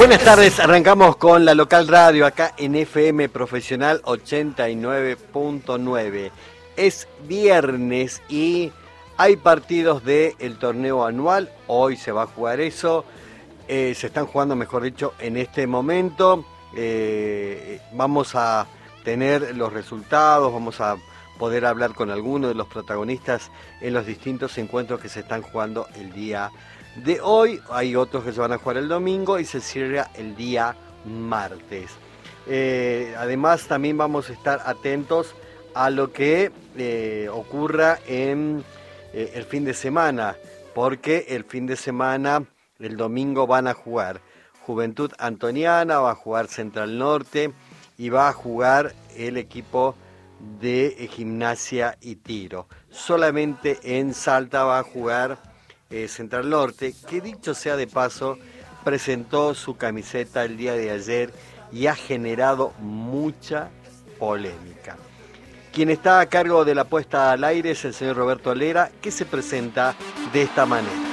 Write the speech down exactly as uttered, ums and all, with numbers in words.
Buenas tardes, arrancamos con la local radio acá en F M Profesional ochenta y nueve punto nueve. Es viernes y hay partidos del torneo anual, hoy se va a jugar eso, eh, se están jugando mejor dicho en este momento, eh, vamos a tener los resultados, vamos a poder hablar con algunos de los protagonistas en los distintos encuentros que se están jugando el día de hoy. Hay otros que se van a jugar el domingo y se cierra el día martes. Eh, además también vamos a estar atentos a lo que eh, ocurra en eh, el fin de semana, porque el fin de semana, el domingo van a jugar Juventud Antoniana, va a jugar Central Norte y va a jugar el equipo de Gimnasia y Tiro. Solamente en Salta va a jugar eh, Central Norte, que dicho sea de paso, presentó su camiseta el día de ayer y ha generado mucha polémica. Quien está a cargo de la puesta al aire es el señor Roberto Lera, que se presenta de esta manera.